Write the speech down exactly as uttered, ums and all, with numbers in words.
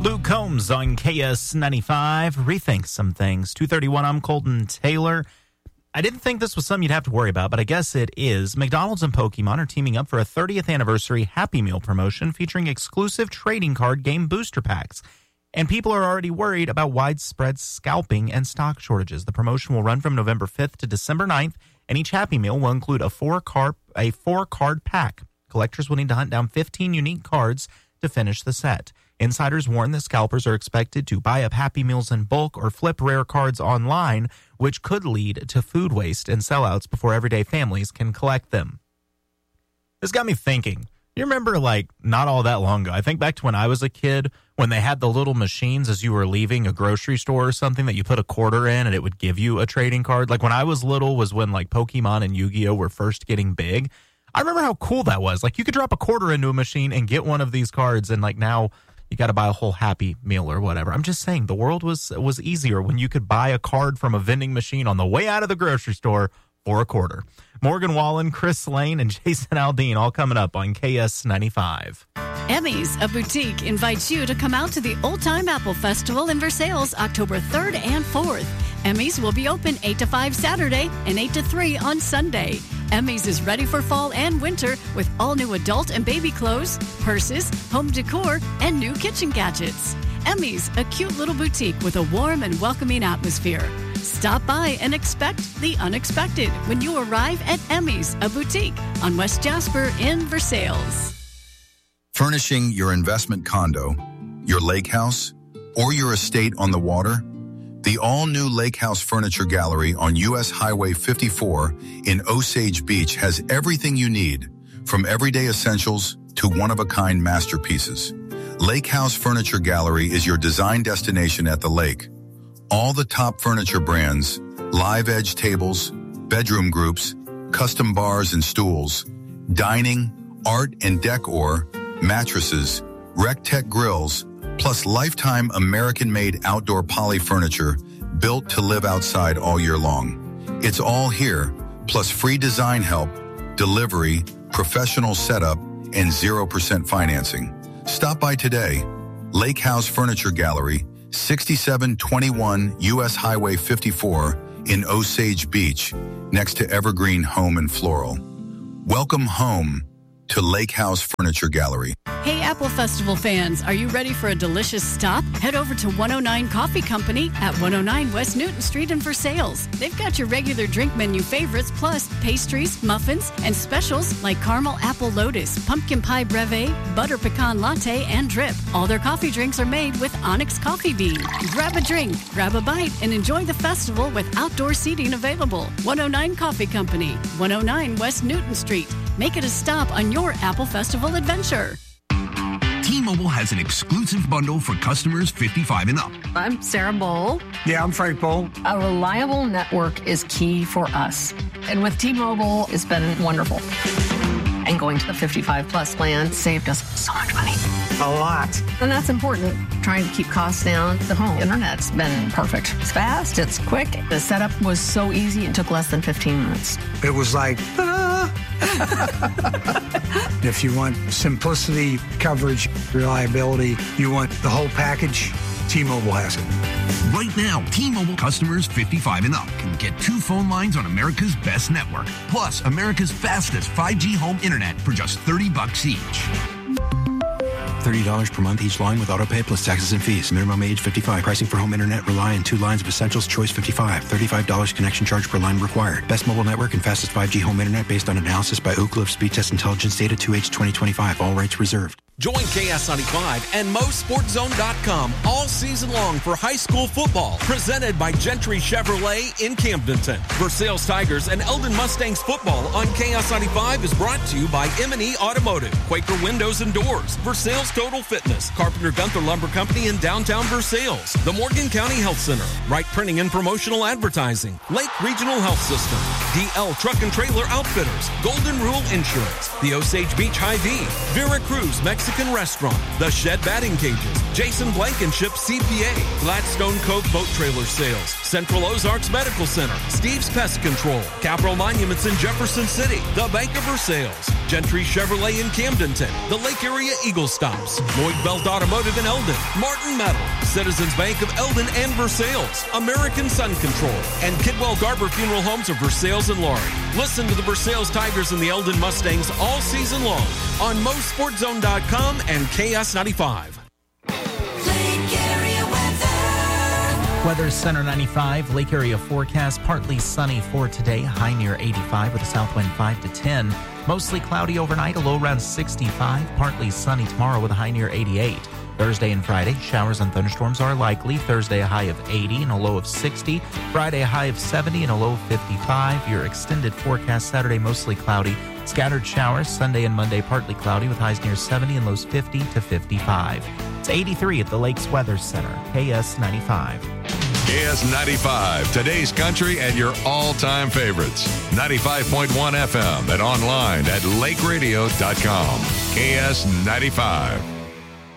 Luke Combs on K S ninety-five. Rethink some things. two thirty-one, I'm Colton Taylor. I didn't think this was something you'd have to worry about, but I guess it is. McDonald's and Pokemon are teaming up for a thirtieth anniversary Happy Meal promotion featuring exclusive trading card game booster packs. And people are already worried about widespread scalping and stock shortages. The promotion will run from November fifth to December ninth, and each Happy Meal will include a four-card a four-card pack. Collectors will need to hunt down fifteen unique cards to finish the set. Insiders warn that scalpers are expected to buy up Happy Meals in bulk or flip rare cards online, which could lead to food waste and sellouts before everyday families can collect them. This got me thinking. You remember, like, not all that long ago, I think back to when I was a kid, when they had the little machines as you were leaving a grocery store or something that you put a quarter in and it would give you a trading card. Like, when I was little was when, like, Pokemon and Yu-Gi-Oh! Were first getting big. I remember how cool that was. Like, you could drop a quarter into a machine and get one of these cards, and, like, now you got to buy a whole Happy Meal or whatever. I'm just saying, the world was was easier when you could buy a card from a vending machine on the way out of the grocery store for a quarter. Morgan Wallen, Chris Lane, and Jason Aldean all coming up on K S ninety-five. Emmy's, a boutique, invites you to come out to the Old Time Apple Festival in Versailles October third and fourth. Emmy's will be open eight to five Saturday and eight to three on Sunday. Emmy's is ready for fall and winter with all new adult and baby clothes, purses, home decor, and new kitchen gadgets. Emmy's, a cute little boutique with a warm and welcoming atmosphere. Stop by and expect the unexpected when you arrive at Emmy's, a boutique on West Jasper in Versailles. Furnishing your investment condo, your lake house, or your estate on the water? The all-new Lake House Furniture Gallery on U S Highway fifty-four in Osage Beach has everything you need, from everyday essentials to one-of-a-kind masterpieces. Lake House Furniture Gallery is your design destination at the lake. All the top furniture brands, live edge tables, bedroom groups, custom bars and stools, dining, art and decor, mattresses, Rec-Tec grills, plus lifetime American-made outdoor poly furniture built to live outside all year long. It's all here, plus free design help, delivery, professional setup, and zero percent financing. Stop by today. Lake House Furniture Gallery, sixty-seven twenty-one U S Highway fifty-four in Osage Beach, next to Evergreen Home and Floral. Welcome home to Lake House Furniture Gallery. Hey, Apple Festival fans, are you ready for a delicious stop? Head over to one oh nine Coffee Company at one oh nine West Newton Street in Versailles. They've got your regular drink menu favorites, plus pastries, muffins, and specials like caramel apple lotus, pumpkin pie breve, butter pecan latte, and drip. All their coffee drinks are made with Onyx coffee bean. Grab a drink, grab a bite, and enjoy the festival with outdoor seating available. one oh nine Coffee Company, one oh nine West Newton Street. Make it a stop on your Apple Festival adventure. T-Mobile has an exclusive bundle for customers fifty-five and up. I'm Sarah Bowl. Yeah, I'm Frank Bowl. A reliable network is key for us. And with T-Mobile, it's been wonderful. And going to the fifty-five plus plan saved us so much money. A lot. And that's important. Trying to keep costs down. The home internet's been perfect. It's fast, it's quick. The setup was so easy, it took less than fifteen minutes. It was like, ah. If you want simplicity, coverage, reliability, you want the whole package, T-Mobile has it. Right now, T-Mobile customers fifty-five and up can get two phone lines on America's best network, plus America's fastest five G home internet for just thirty bucks each. thirty dollars per month each line with autopay plus taxes and fees. Minimum age fifty-five. Pricing for home internet rely on two lines of Essentials Choice fifty-five. thirty-five dollars connection charge per line required. Best mobile network and fastest five G home internet based on analysis by Oak Cliff Speed Test Intelligence Data two H twenty twenty-five. All rights reserved. Join K S ninety-five and Mo Sports Zone dot com all season long for high school football. Presented by Gentry Chevrolet in Camdenton. Versailles Tigers and Eldon Mustangs football on K S ninety-five is brought to you by M and E Automotive, Quaker Windows and Doors, Versailles Total Fitness, Carpenter Gunther Lumber Company in downtown Versailles, the Morgan County Health Center, Wright Printing and Promotional Advertising, Lake Regional Health System, D L Truck and Trailer Outfitters, Golden Rule Insurance, the Osage Beach Hy-Vee, Vera Cruz Mexican Restaurant, The Shed Batting Cages, Jason Blankenship C P A, Gladstone Cove Boat Trailer Sales, Central Ozarks Medical Center, Steve's Pest Control, Capital Monuments in Jefferson City, the Bank of Versailles, Gentry Chevrolet in Camdenton, the Lake Area Eagle Stops, Lloyd Belt Automotive in Eldon, Martin Metal, Citizens Bank of Eldon and Versailles, American Sun Control, and Kidwell Garber Funeral Homes of Versailles and Laurie. Listen to the Versailles Tigers and the Eldon Mustangs all season long on Mo Sports Zone dot com and K S ninety-five. Weather Center ninety-five, Lake Area forecast, partly sunny for today, high near eighty-five with a south wind five to ten. Mostly cloudy overnight, a low around sixty-five, partly sunny tomorrow with a high near eighty-eight. Thursday and Friday, showers and thunderstorms are likely. Thursday, a high of eighty and a low of sixty. Friday, a high of seventy and a low of fifty-five. Your extended forecast Saturday, mostly cloudy. Scattered showers Sunday and Monday, partly cloudy with highs near seventy and lows fifty to fifty-five. It's eighty-three at the Lakes Weather Center, K S ninety-five. K S ninety-five, today's country and your all-time favorites. ninety-five point one F M and online at lake radio dot com. K S ninety-five.